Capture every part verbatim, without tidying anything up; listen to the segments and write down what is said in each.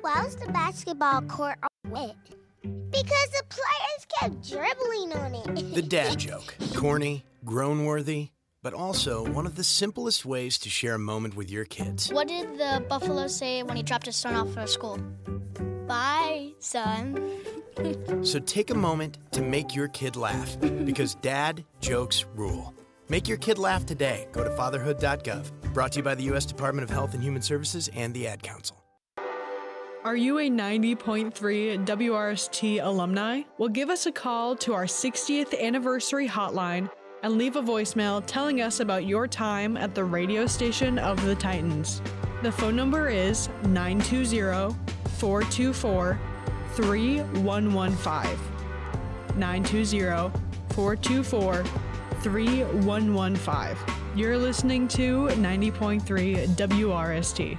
Why was the basketball court all wet? Because the players kept dribbling on it. The dad joke. Corny, groan-worthy, but also one of the simplest ways to share a moment with your kids. What did the buffalo say when he dropped his son off at school? Bye, son. So take a moment to make your kid laugh, because dad jokes rule. Make your kid laugh today. Go to fatherhood dot gov. Brought to you by the U S Department of Health and Human Services and the Ad Council. Are you a ninety point three W R S T alumni? Well, give us a call to our sixtieth anniversary hotline and leave a voicemail telling us about your time at the radio station of the Titans. The phone number is nine two zero, four two four, three one one five. nine two zero, four two four, three one one five. You're listening to ninety point three W R S T.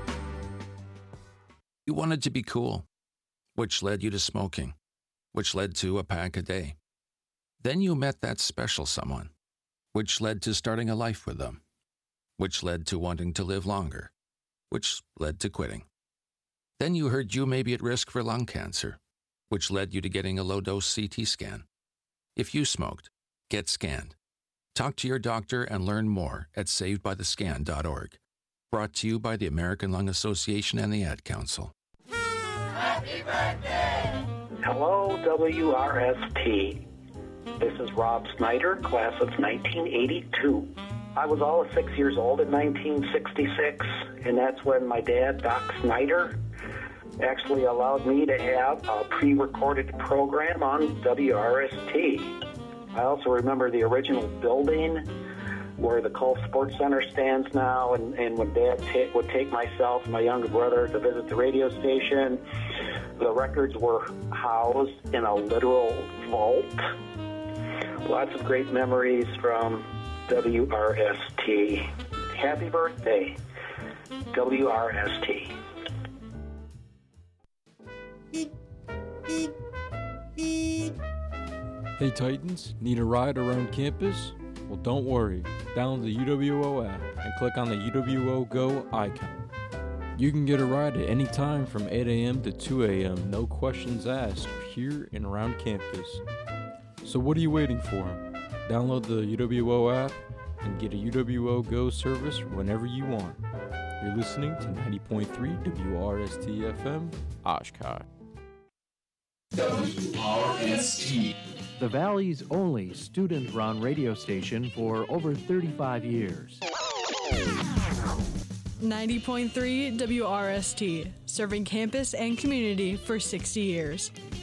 You wanted to be cool, which led you to smoking, which led to a pack a day. Then you met that special someone, which led to starting a life with them, which led to wanting to live longer, which led to quitting. Then you heard you may be at risk for lung cancer, which led you to getting a low-dose C T scan. If you smoked, get scanned. Talk to your doctor and learn more at saved by the scan dot org. Brought to you by the American Lung Association and the Ad Council. Happy birthday! Hello, W R S T. This is Rob Snyder, class of nineteen eighty-two. I was all of six years old in nineteen sixty-six, and that's when my dad, Doc Snyder, actually allowed me to have a pre-recorded program on W R S T. I also remember the original building where the Colts Sports Center stands now, and, and when Dad ta- would take myself and my younger brother to visit the radio station, the records were housed in a literal vault. Lots of great memories from W R S T. Happy birthday, W R S T. Hey Titans, need a ride around campus? Well, don't worry. Download the U W O app and click on the U W O Go icon. You can get a ride at any time from eight a.m. to two a.m. No questions asked here and around campus. So what are you waiting for? Download the U W O app and get a U W O Go service whenever you want. You're listening to ninety point three W R S T F M, Oshkosh. W R S T. The Valley's only student-run radio station for over thirty-five years. ninety point three W R S T, serving campus and community for sixty years.